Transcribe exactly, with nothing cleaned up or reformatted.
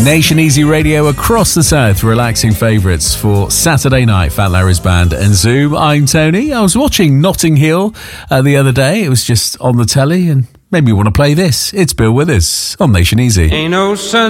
Nation Easy Radio across the south, relaxing favourites for Saturday night. Fat Larry's Band and Zoom. I'm Tony. I was watching Notting Hill uh, the other day. It was just on the telly and made me want to play this. It's Bill Withers on Nation Easy. Ain't no sun